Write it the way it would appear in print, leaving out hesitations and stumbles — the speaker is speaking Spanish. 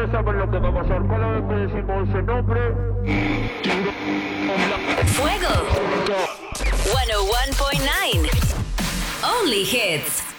ustedes saben lo que va a pasar cada vez que decimos ese nombre. Fuego 101.9 Only hits.